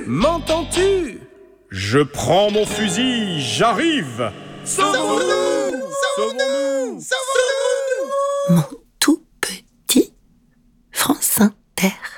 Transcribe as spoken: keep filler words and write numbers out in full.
M'entends-tu? Je prends mon fusil, j'arrive. Sauvons-nous! Sauvons-nous! Sauvons-nous! Mon tout petit France Inter.